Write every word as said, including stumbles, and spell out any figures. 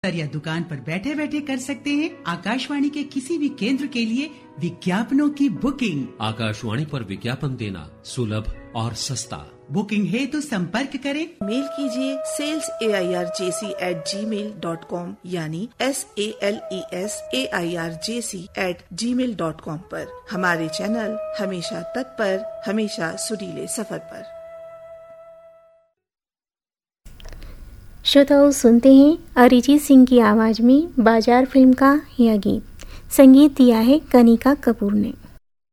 या दुकान पर बैठे बैठे कर सकते हैं आकाशवाणी के किसी भी केंद्र के लिए विज्ञापनों की बुकिंग। आकाशवाणी पर विज्ञापन देना सुलभ और सस्ता। बुकिंग है तो संपर्क करें। मेल कीजिए sales A I R J C eight ji mail dot com यानी S A L E S A I R J C eight ji mail dot com पर। हमारे चैनल हमेशा तत्पर, हमेशा सुरीले सफर पर। श्रोताओं, सुनते हैं अरिजीत सिंह की आवाज में बाजार फिल्म का यह गीत। संगीत दिया है कनिका कपूर ने।